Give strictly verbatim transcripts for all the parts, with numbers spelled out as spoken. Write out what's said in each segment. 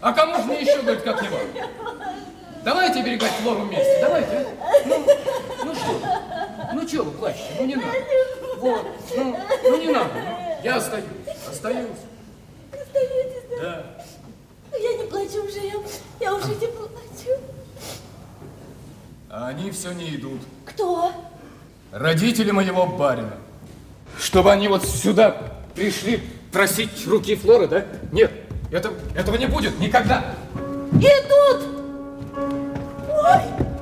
А кому же мне еще, говорит, как не вам? Давайте берегать Флору вместе, давайте. А? Ну, ну что? Ну что вы плачете? Ну не надо. Вот, ну, ну не надо. Ну, я остаюсь, остаюсь. Остаетесь, да? Да. Я не плачу уже, я, я уже не плачу. А они все не идут. Кто? Родители моего барина. Чтобы они вот сюда пришли просить руки Флоры, да? Нет, это, этого не будет никогда. Идут! Ой!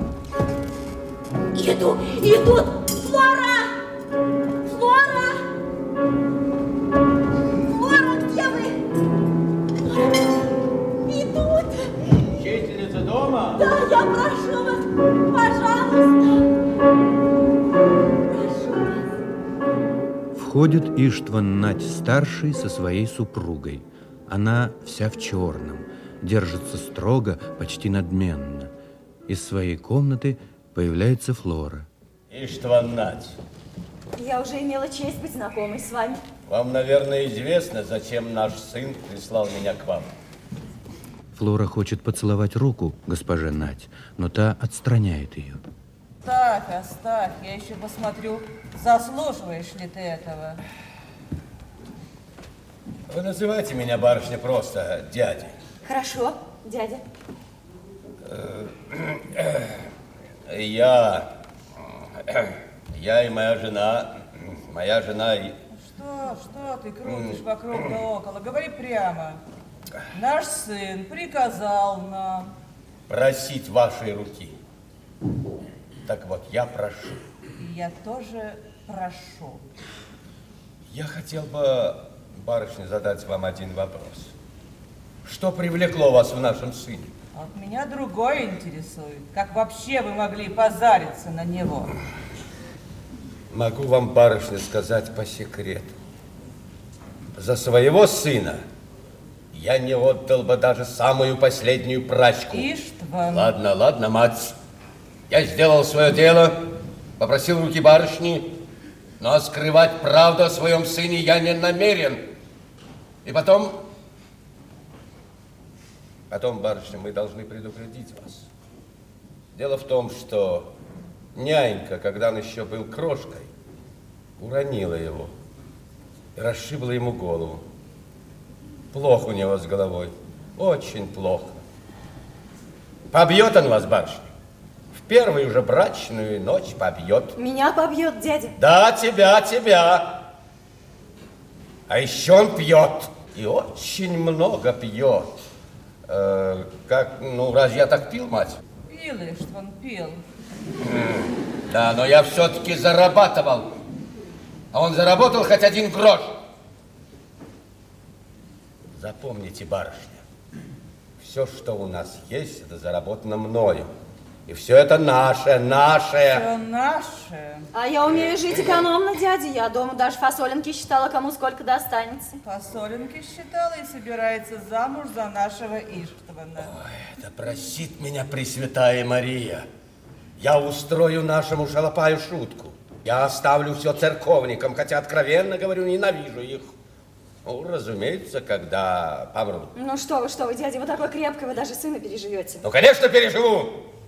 Идут, идут! Флора! Флора! Флора, где вы? Идут! Учительница дома? Да, я прошу вас, пожалуйста. Прошу вас. Входит Иштван Нать-старший со своей супругой. Она вся в черном, держится строго, почти надменно. Из своей комнаты появляется Флора. Иштван Нать. Я уже имела честь быть знакомой с вами. Вам, наверное, известно, зачем наш сын прислал меня к вам. Флора хочет поцеловать руку госпоже Нать, но та отстраняет ее. Оставь, оставь, я еще посмотрю, заслуживаешь ли ты этого. Вы называйте меня, барышня, просто дядей. Хорошо, дядя. Я... Я и моя жена... Моя жена и... Что, что ты крутишь вокруг да около? Говори прямо. Наш сын приказал нам... Просить вашей руки. Так вот, я прошу. И я тоже прошу. Я хотел бы, барышня, задать вам один вопрос. Что привлекло вас в нашем сыне? А вот меня другое интересует. Как вообще вы могли позариться на него? Могу вам, барышня, сказать по секрету. За своего сына я не отдал бы даже самую последнюю прачку. Иштван. Ладно, ладно, мать. Я сделал свое дело, попросил руки барышни, но скрывать правду о своем сыне я не намерен. И потом... Потом, барышня, мы должны предупредить вас. Дело в том, что нянька, когда он еще был крошкой, уронила его и расшибла ему голову. Плохо у него с головой, очень плохо. Побьет он вас, барышня. В первую же брачную ночь побьет. Меня побьет дядя. Да, тебя, тебя. А еще он пьет. И очень много пьет. Э, как, ну, разве я так пил, мать? Пил, Иштван, пил. Да, но я все-таки зарабатывал. А он заработал хоть один грош. Запомните, барышня, все, что у нас есть, это заработано мною. И все это наше, наше. Все наше. А я умею жить экономно, дядя. Я дома даже фасолинки считала, кому сколько достанется. Фасолинки считала и собирается замуж за нашего Иштвана. Ой, да просит меня Пресвятая Мария. Я устрою нашему шалопаю шутку. Я оставлю все церковникам, хотя, откровенно говорю, ненавижу их. Ну, разумеется, когда помрут. Ну что вы, что вы, дядя, вы такой крепкий, вы даже сына переживете. Ну, конечно, переживу.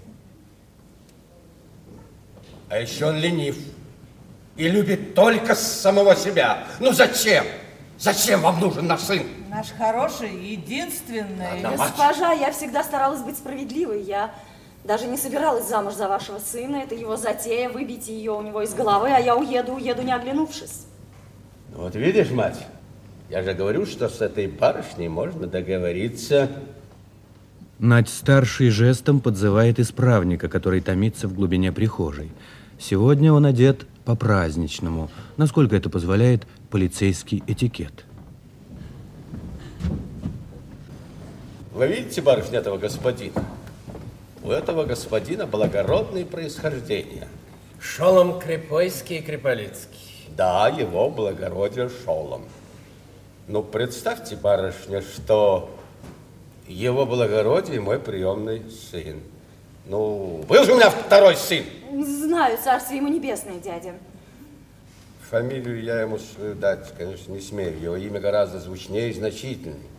А еще он ленив и любит только самого себя. Ну, зачем? Зачем вам нужен наш сын? Наш хороший, единственный. Ладно, мать. Госпожа, я всегда старалась быть справедливой. Я даже не собиралась замуж за вашего сына. Это его затея, выбить ее у него из головы, а я уеду, уеду, не оглянувшись. Ну, вот видишь, мать, я же говорю, что с этой барышней можно договориться. Нать-старший жестом подзывает исправника, который томится в глубине прихожей. Сегодня он одет по-праздничному, насколько это позволяет полицейский этикет. Вы видите, барышня, этого господина? У этого господина благородное происхождение. Шолом Крепойский и Креполицкий. Да, его благородие Шолом. Ну, представьте, барышня, что его благородие мой приемный сын. Ну, был же у меня второй сын. Знаю, царствие ему небесное, дядя. Фамилию я ему дать, конечно, не смею. Его имя гораздо звучнее и значительнее.